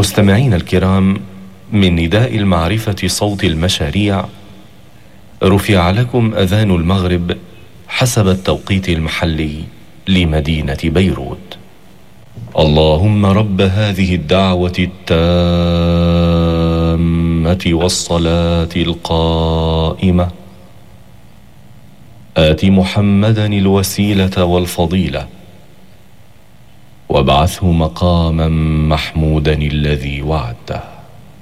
مستمعين الكرام، من نداء المعرفة صوت المشاريع رفع لكم أذان المغرب حسب التوقيت المحلي لمدينة بيروت. اللهم رب هذه الدعوة التامة والصلاة القائمة آت محمدا الوسيلة والفضيلة وابعثه مقاما محمودا الذي وعدته.